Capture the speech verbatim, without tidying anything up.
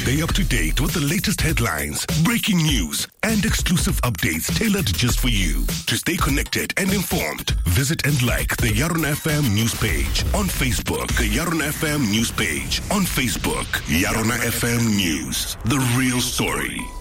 Stay up to date with the latest headlines, breaking news, and exclusive updates tailored just for you. To stay connected and informed, visit and like the Yaron F M news page on Facebook. The Yaron F M news page on Facebook. Yaron F M News, the real story.